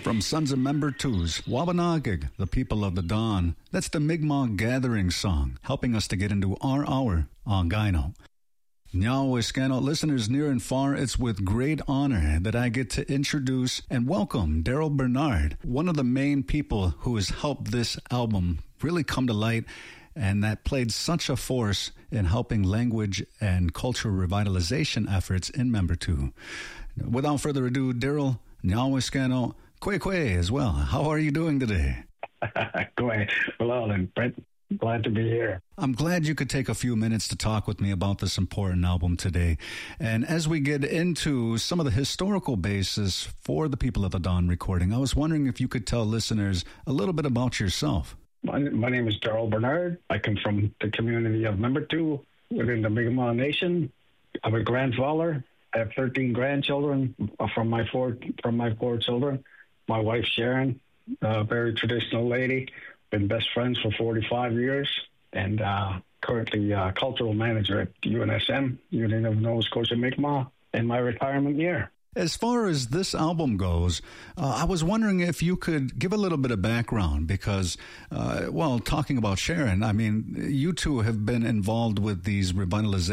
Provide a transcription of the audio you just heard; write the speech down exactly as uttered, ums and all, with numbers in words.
From Sons of Member Two's Wabanagig, the People of the Dawn. That's the Mi'kmaq Gathering song, helping us to get into our hour on Gyno. Nyawiskano listeners near and far, it's with great honor that I get to introduce and welcome Daryl Bernard, one of the main people who has helped this album really come to light and that played such a force in helping language and cultural revitalization efforts in Member Two. Without further ado, Daryl, Nyawiskano, Kwe Kwe as well. How are you doing today? Kwe. Well, then, Brent, glad to be here. I'm glad you could take a few minutes to talk with me about this important album today. And as we get into some of the historical basis for the People of the Dawn recording, I was wondering if you could tell listeners a little bit about yourself. My, my name is Daryl Bernard. I come from the community of Member Two within the Mi'kmaq Nation. I'm a grandfather. I have thirteen grandchildren from my four from my four children. My wife, Sharon, a very traditional lady, been best friends for forty-five years, and uh, currently uh, cultural manager at U N S M, Union of Nova Scotia Mi'kmaq, in my retirement year. As far as this album goes, uh, I was wondering if you could give a little bit of background because, uh, well, talking about Sharon, I mean, you two have been involved with these revitalization